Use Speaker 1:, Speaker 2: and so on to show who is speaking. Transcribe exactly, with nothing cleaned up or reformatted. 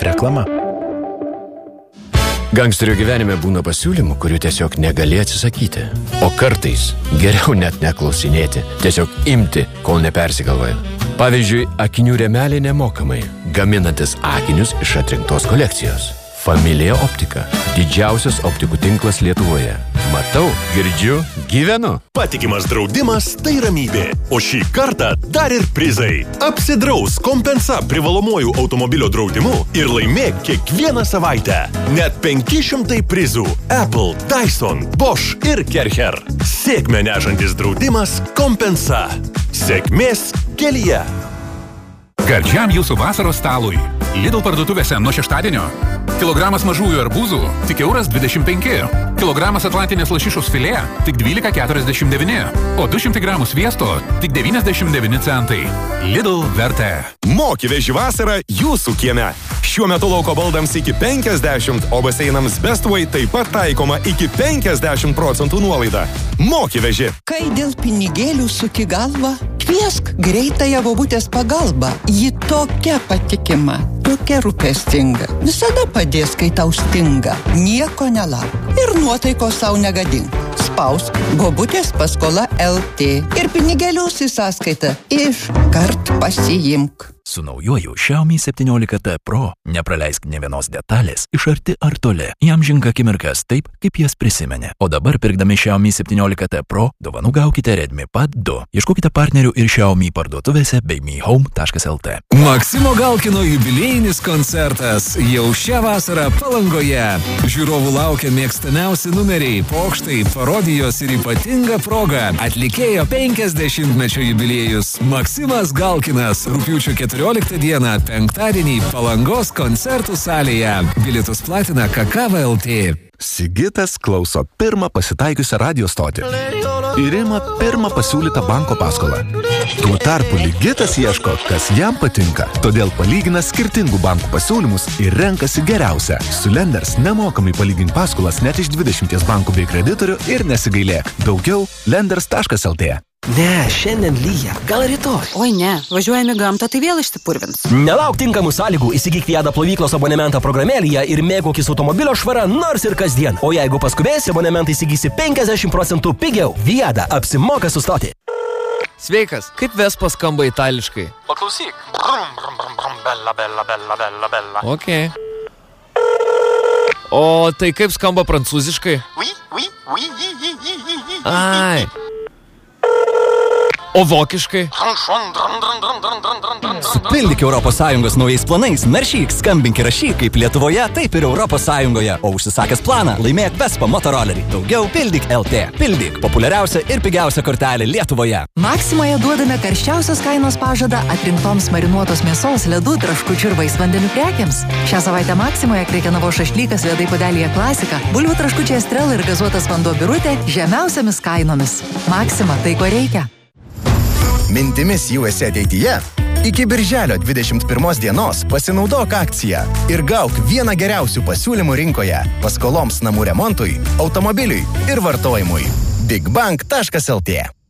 Speaker 1: Reklama.
Speaker 2: Gangsterio gyvenime būna pasiūlymų, kurių tiesiog negali atsisakyti. O kartais geriau net neklausinėti, tiesiog imti, kol nepersigalvoja. Pavyzdžiui, akinių rėmeliai nemokamai, gaminantis akinius iš atrinktos kolekcijos. Familija Optika. Didžiausias optikų tinklas Lietuvoje. Matau, girdžiu, gyvenu.
Speaker 3: Patikimas draudimas tai ramybė. O šį kartą dar ir prizai. Apsidraus Kompensa privalomuoju automobilio draudimu ir laimėk kiekvieną savaitę. Net penki šimtai prizų. Apple, Dyson, Bosch ir Kercher. Sėkmę nešantis draudimas Kompensa. Sėkmės kelyje.
Speaker 4: Gardžiam jūsų vasaros stalui. Lidl parduotuvėse nuo šeštadienio. Kilogramas mažųjų arbūzų tik euras dvidešimt penki. Kilogramas atlantinės lašišos filė tik dvylika keturiasdešimt devyni. O du šimtai gramų sviesto tik devyniasdešimt devyni centai. Lidl vertė.
Speaker 5: Moki veži vasarą jūsų kieme. Šiuo metu lauko baldams iki penkiasdešimt, o baseinams Bestway taip pat taikoma iki penkiasdešimt procentų nuolaida. Moki veži.
Speaker 6: Kai dėl pinigėlių suki galvą, kviesk greitąją bobutės pagalbą. Ji tokia patikima, tokia rūpestinga. Visada padės, kai tau stinga. Nieko nelauk. Ir nuotaikos sau negadink. Spausk bobutės paskola L T ir pinigėlius į sąskaitą iškart pasiimk.
Speaker 1: Su naujuoju Xiaomi septyniolika T Pro nepraleisk nė vienos detalės iš arti ar toli. Įamžink akimirkas taip, kaip jas prisimenė. O dabar pirkdami Xiaomi septyniolika T Pro dovanų gaukite Redmi Pad du. Ieškokite partnerių ir Xiaomi parduotuvėse bei mi home taškas el te.
Speaker 7: Maksimo Galkino jubiliejinis koncertas jau šią vasarą Palangoje. Žiūrovų laukia mėgstamiausi numeriai, pokštai, parodijos ir ypatinga proga. Atlikėjo penkiasdešimtmečio jubiliejus Maksimas Galkinas rugpjūčio keturioliktą dieną penktadienį Palangos koncertų salėje. Bilietus platina Kakava el te.
Speaker 8: Sigitas klauso pirmą pasitaikiusią radio stotį ir ima pirmą pasiūlytą banko paskolą. Tuo tarpu Ligitas ieško, kas jam patinka. Todėl palygina skirtingų bankų pasiūlymus ir renkasi geriausią. Su Lenders nemokamai palygink paskolas net iš dvidešimties bankų bei kreditorių ir nesigailėk. Daugiau lenders taškas el te.
Speaker 9: Ne, šiandien lyja, gal rytoj.
Speaker 10: Oi ne, važiuojame gamtą, tai vėl išsipurvins.
Speaker 9: Nelauk tinkamų sąlygų, įsigyk Fiada plovyklos abonementą programėlėje ir mėgaukis automobilio švara nors ir kasdien. O jeigu paskubėsi, abonementą įsigysi penkiasdešimt procentų pigiau. Fiada apsimoka sustoti.
Speaker 11: Sveikas, kaip Vespa skamba itališkai?
Speaker 12: Paklausyk. Brum, brum, brum, brum, bella, bella, bella, bella, bella.
Speaker 11: Ok. O tai kaip skamba prancūziškai?
Speaker 12: Oui, oui, oui, oui, oui, oui, oui.
Speaker 11: Ai. O vokiškai?
Speaker 13: Supildyk Europos Sąjungos naujais planais, naršyk, skambink ir rašyk kaip Lietuvoje, taip ir Europos Sąjungoje. O užsisakęs planą, laimėk Vespa motorolerį. Daugiau pildyk el te. Pildyk populiariausia ir pigiausia kortelė Lietuvoje.
Speaker 14: Maksimoje duodame karščiausios kainos pažadą atrinktoms marinuotos mėsos, ledų, traškučių ir vaisvandenių prekiams. Šią savaitę Maksimoje krekenavo šašlykas ledai puodelyje klasika, bulvių traškučiai Estrela ir gazuotas vanduo Birutė žemiausiamis kainomis. Maksima, tai ko reikia.
Speaker 15: Mintimis U S A ateityje. Iki birželio dvidešimt pirmos dienos pasinaudok akciją ir gauk vieną geriausių pasiūlymų rinkoje paskoloms namų remontui, automobiliui ir vartojimui. bigbank taškas el te